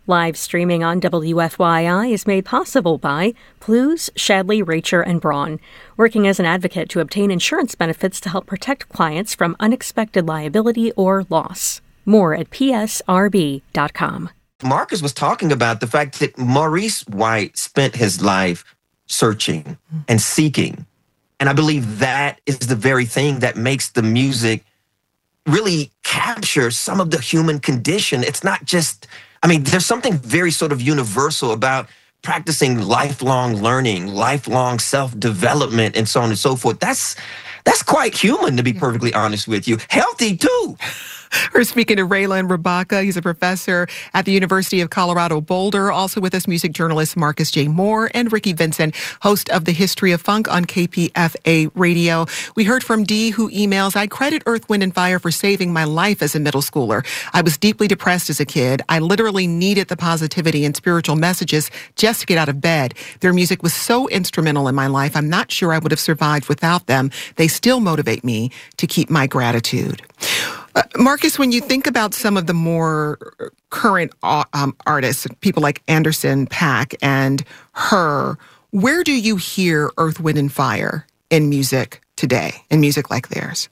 Live streaming on WFYI is made possible by Plews, Shadley, Racher, and Braun, working as an advocate to obtain insurance benefits to help protect clients from unexpected liability or loss. More at psrb.com. Marcus was talking about the fact that Maurice White spent his life searching and seeking. And I believe that is the very thing that makes the music really capture some of the human condition. It's not just, there's something very sort of universal about practicing lifelong learning, lifelong self-development, and so on and so forth. That's quite human, to be perfectly honest with you. Healthy, too. We're speaking to Raylan Rabaka. He's a professor at the University of Colorado Boulder. Also with us, music journalist Marcus J. Moore and Ricky Vincent, host of The History of Funk on KPFA Radio. We heard from Dee, who emails, I credit Earth, Wind & Fire for saving my life as a middle schooler. I was deeply depressed as a kid. I literally needed the positivity and spiritual messages just to get out of bed. Their music was so instrumental in my life. I'm not sure I would have survived without them. They still motivate me to keep my gratitude. Marcus, when you think about some of the more current artists, people like Anderson .Paak and Her, where do you hear Earth, Wind & Fire in music today, in music like theirs?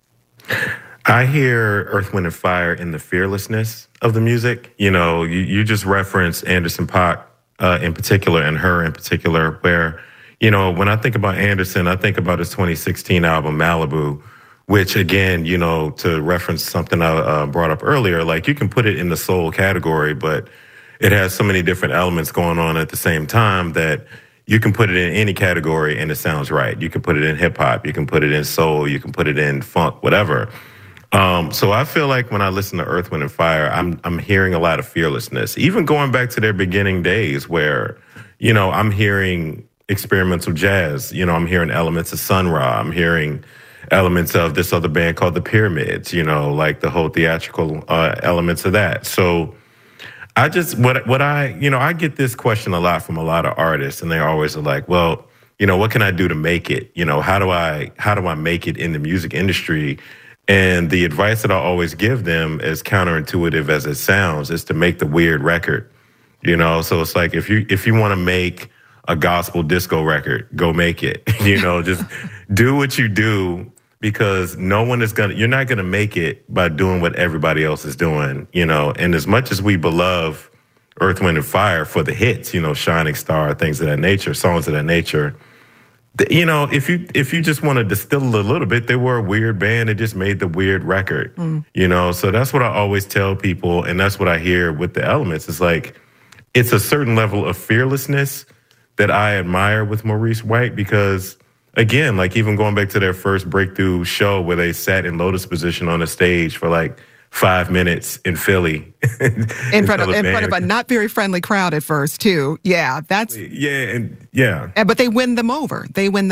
I hear Earth, Wind & Fire in the fearlessness of the music. You know, you just referenced Anderson .Paak in particular and Her in particular, where, you know, when I think about Anderson, I think about his 2016 album, Malibu, which, again, you know, to reference something I brought up earlier, like you can put it in the soul category, but it has so many different elements going on at the same time that you can put it in any category and it sounds right. You can put it in hip hop, you can put it in soul, you can put it in funk, whatever. So I feel like when I listen to Earth, Wind & Fire, I'm hearing a lot of fearlessness, even going back to their beginning days where, you know, I'm hearing experimental jazz, you know, I'm hearing elements of Sun Ra, I'm hearing elements of this other band called the Pyramids, you know, like the whole theatrical elements of that. So I just, I get this question a lot from a lot of artists, and they always are like, well, you know, what can I do to make it? You know, how do I make it in the music industry? And the advice that I always give them, as counterintuitive as it sounds, is to make the weird record. You know, so it's like if you want to make a gospel disco record, go make it. You know, just do what you do, because you're not gonna make it by doing what everybody else is doing, you know. And as much as we beloved Earth, Wind & Fire for the hits, you know, Shining Star, things of that nature, songs of that nature, you know, if you just want to distill it a little bit, they were a weird band that just made the weird record, you know. So that's what I always tell people, and that's what I hear with the elements. It's like, it's a certain level of fearlessness that I admire with Maurice White, because, again, like even going back to their first breakthrough show where they sat in lotus position on a stage for like 5 minutes in Philly. in front of a not very friendly crowd at first, too. Yeah, that's... Yeah. But they win them over.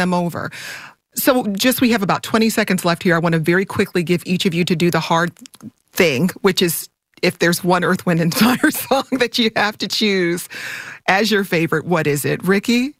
So we have about 20 seconds left here. I want to very quickly give each of you to do the hard thing, which is, if there's one Earth, Wind & Fire song that you have to choose as your favorite, what is it? Ricky?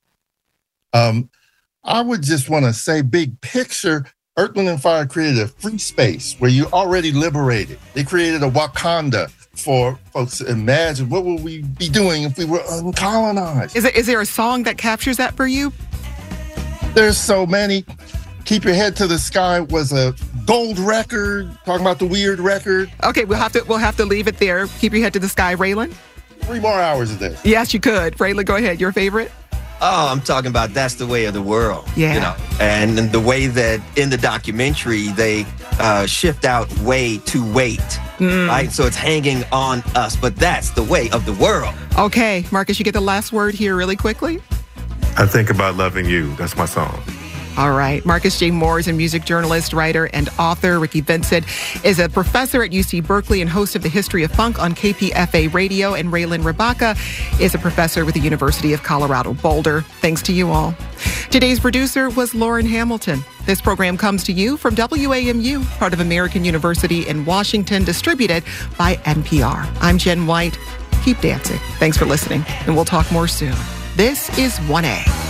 I would just want to say, big picture, Earth, Wind & Fire created a free space where you already liberated. They created a Wakanda for folks to imagine what would we be doing if we were uncolonized. Is there a song that captures that for you? There's so many. Keep Your Head to the Sky was a gold record, talking about the weird record. Okay, we'll have to leave it there. Keep Your Head to the Sky. Raylan? 3 more hours of this. Yes, you could. Raylan, go ahead. Your favorite? Oh, I'm talking about That's the Way of the World. Yeah. You know, and the way that in the documentary they shift out way to wait. Right? So it's hanging on us, but that's the way of the world. Okay, Marcus, you get the last word here really quickly. I Think About Loving You. That's my song. All right. Marcus J. Moore is a music journalist, writer, and author. Ricky Vincent is a professor at UC Berkeley and host of The History of Funk on KPFA Radio. And Raylan Rabaka is a professor with the University of Colorado Boulder. Thanks to you all. Today's producer was Lauren Hamilton. This program comes to you from WAMU, part of American University in Washington, distributed by NPR. I'm Jen White. Keep dancing. Thanks for listening, and we'll talk more soon. This is 1A.